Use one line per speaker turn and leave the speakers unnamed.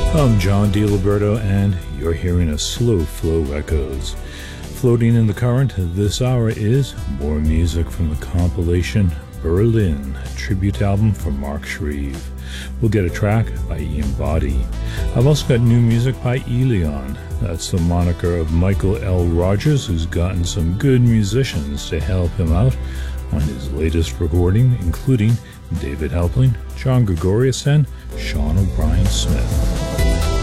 I'm John DiLiberto, and you're hearing a Slow Flow Echoes. Floating in the current this hour is more music from the compilation Berlin, a tribute album from Mark Shreve. We'll get a track by Ian Boddy. I've also got new music by Elion. That's the moniker of Michael L. Rogers, who's gotten some good musicians to help him out on his latest recording, including David Helpling, John Gregorius, and Sean O'Brien Smith.